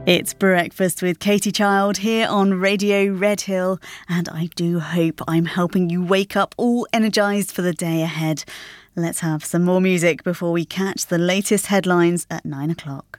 It's Breakfast with Katie Child here on Radio Red Hill, and I do hope I'm helping you wake up all energised for the day ahead. Let's have some more music before we catch the latest headlines at 9 o'clock.